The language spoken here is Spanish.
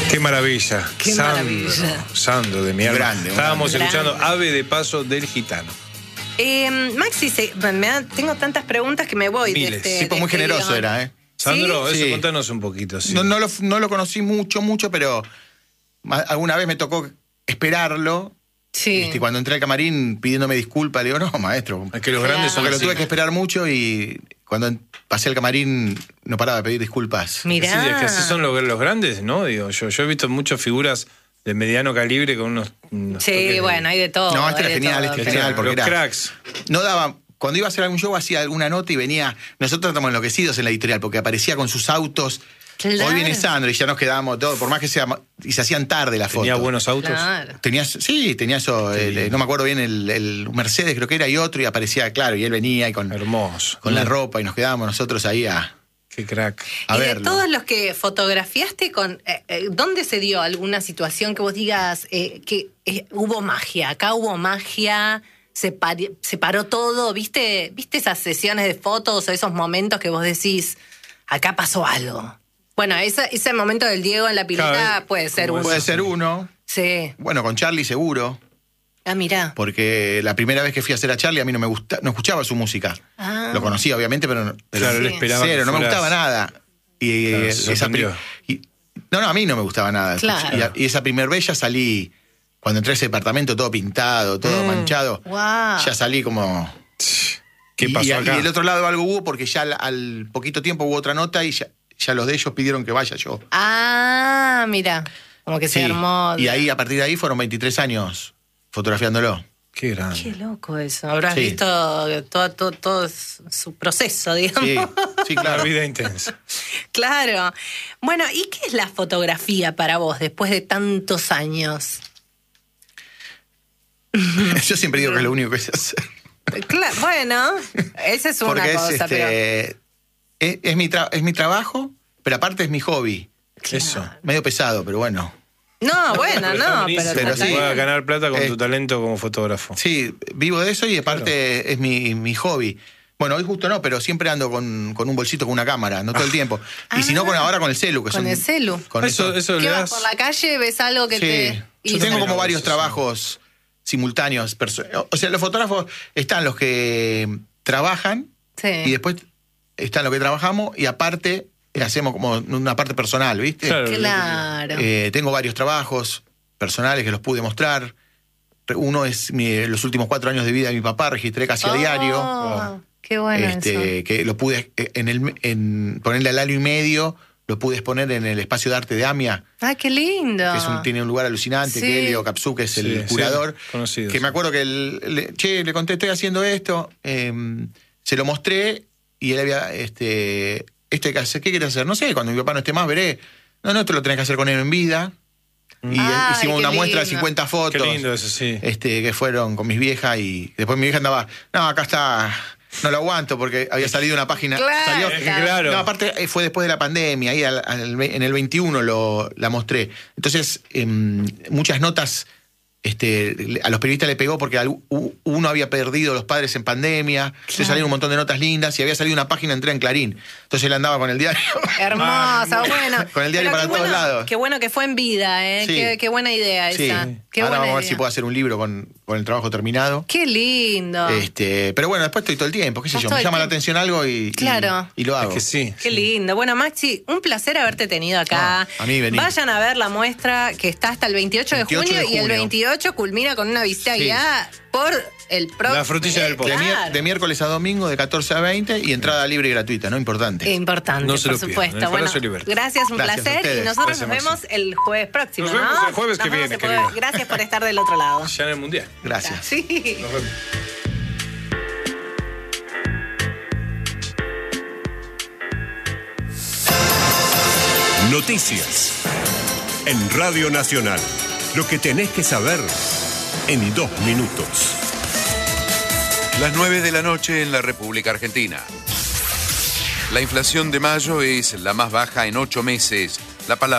Qué maravilla. Qué maravilla. Sandro de mi alma. Grande, Estábamos grande. escuchando Ave de Paso del Gitano. Maxi, tengo tantas preguntas que me voy. Miles. Tipo muy generoso era, ¿eh? Sandro, ¿Sí? eso Sí. contanos un poquito. Sí. No lo conocí mucho, pero alguna vez me tocó esperarlo. Sí. Cuando entré al camarín pidiéndome disculpas, le digo, no, maestro. Es que los grandes son Porque lo así. tuve que esperar mucho y cuando pasé al camarín no paraba de pedir disculpas. Mirá. Sí, es que así son los grandes, ¿no? Digo, yo he visto muchas figuras de mediano calibre con unos Sí, toques bueno, hay de todo. No, este hay era de genial, todo. este de- genial, porque los era- cracks. No daba. Cuando iba a hacer algún show hacía alguna nota y venía. Nosotros estamos enloquecidos en la editorial porque aparecía con sus autos. Claro. Hoy viene Sandro y ya nos quedábamos todos, por más que sea. Y se hacían tarde las fotos. Tenía buenos autos. Claro. Tenía eso, no me acuerdo bien, el Mercedes creo que era y otro, y aparecía, claro, y él venía y con Hermoso. la ropa y nos quedábamos nosotros ahí a Qué crack. Y de verlo. todos los que fotografiaste, ¿dónde se dio alguna situación que vos digas que hubo magia? Acá hubo magia, se paró todo, ¿viste esas sesiones de fotos o esos momentos que vos decís, acá pasó algo? Bueno, ese momento del Diego en la pileta Claro, puede ser uno. Puede ser uno. Sí. Bueno, con Charlie seguro, Ah, mirá. porque la primera vez que fui a hacer a Charlie a mí no escuchaba su música. Ah. Lo conocía, obviamente, pero Claro, él Sí. esperaba cero, que no me fueras- gustaba nada. Y Claro, se sorprendió. no, a mí no me gustaba nada. Claro. Y esa primer vez ya salí, cuando entré a ese departamento todo pintado, todo manchado, Wow. ya salí como... ¿Qué pasó y acá? del otro lado algo hubo porque ya al poquito tiempo hubo otra nota y ya los de ellos pidieron que vaya yo. Ah, mira. Como que se Sí. armó. Y ahí, a partir de ahí, fueron 23 años fotografiándolo. Qué grande. Qué loco eso. Habrás Sí. visto todo su proceso, digamos. Sí, sí, Una claro. vida intensa. Claro. Bueno, ¿y qué es la fotografía para vos después de tantos años? Yo siempre digo que es lo único que sé hacer. Bueno, esa es una Porque cosa, pero... es mi trabajo, pero aparte es mi hobby. Eso. Medio pesado, pero bueno. No, bueno, está no, buenísimo. pero sí. Puedas ganar plata con Eh, tu talento como fotógrafo. Sí, vivo de eso y aparte es mi hobby. Bueno, hoy justo no, pero siempre ando con un bolsito con una cámara, no todo el tiempo. Y si no, ahora con el celu. Que Con son- el celu. Con eso. Eso ¿Qué le vas das. por la calle, ves algo que Sí. te... Yo y- tengo también como hago varios eso, trabajos simultáneos. O sea, los fotógrafos están los que trabajan Sí. y después están los que trabajamos y aparte hacemos como una parte personal, ¿viste? Claro. Claro. Tengo varios trabajos personales que los pude mostrar. Uno es los últimos 4 años de vida de mi papá, registré casi a diario. Oh, qué bueno eso. Que lo pude ponerle al año y medio, lo pude exponer en el espacio de arte de AMIA, Ah, qué lindo. que tiene un lugar alucinante, Sí. que Elio Capsú, que es el Sí, curador, sí, conocido, que sí. me acuerdo que le conté, estoy haciendo esto, se lo mostré y él había, esto hay que hacer, ¿qué quieres hacer? No sé, cuando mi papá no esté más veré. No, esto lo tenés que hacer con él en vida. Y Ay, hicimos qué una muestra de lindo. 50 Qué fotos. lindo eso, sí. Que fueron con mis viejas y después mi vieja andaba, no, acá está, no lo aguanto porque había salido una página. Claro. Salió, Es que claro. No, aparte fue después de la pandemia, ahí en el 21 la mostré. Entonces, muchas notas a los periodistas le pegó porque uno había perdido los padres en pandemia, entonces salieron un montón de notas lindas y había salido una página entera en Clarín. Entonces él andaba con el diario. Hermosa, bueno. Con el diario Pero para qué todos bueno, lados. Qué bueno que fue en vida, ¿eh? Sí. Qué buena idea Sí. esa. Qué Ahora buena vamos a ver idea. si puedo hacer un libro con el trabajo terminado. Qué lindo. Pero bueno, después estoy todo el tiempo, qué sé Estás yo, todo me el llama la tiempo. atención algo y Claro. y lo hago. Es que sí. Qué lindo. Bueno, Maxi, un placer haberte tenido acá. A mí venir. Vayan a ver la muestra que está hasta el 28 de 28 junio de y el junio. 28 culmina con una visita Sí. guiada por el próximo. La frutilla del postre. De miércoles a domingo, de 14 a 20 y entrada libre y gratuita, ¿no? Importante. Importante, No se por lo pierdan, supuesto. en el Bueno, Palacio Libertad. gracias, un Gracias a placer. Y ustedes. nosotros Gracias, nos vemos Maxi. el jueves próximo. Nos vemos ¿no? el jueves que Nos vemos viene, el jueves. querido. Gracias por estar del otro lado. Ya en el Mundial. Gracias. Sí. Nos vemos. Noticias. En Radio Nacional. Lo que tenés que saber en 2 minutos. Las 9 de la noche en la República Argentina. La inflación de mayo es la más baja en 8 meses. La palabra